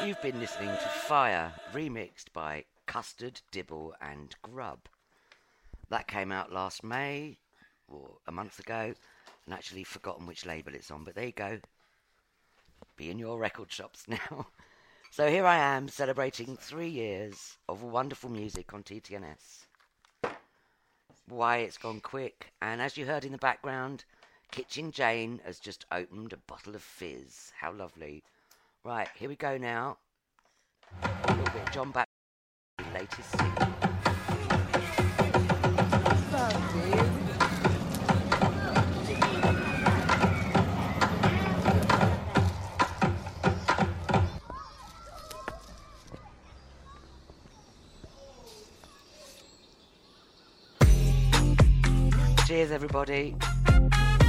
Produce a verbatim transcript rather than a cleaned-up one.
You've been listening to Fire, remixed by Custard, Dibble and Grub. That came out last May, or a month ago, and actually forgotten which label it's on, but there you go. Be in your record shops now. So here I am, celebrating three years of wonderful music on T T N S. Why, it's gone quick, and as you heard in the background, Kitchen Jane has just opened a bottle of fizz. How lovely. Right, here we go now. A little bit of John Baptist's latest single. Cheers, everybody.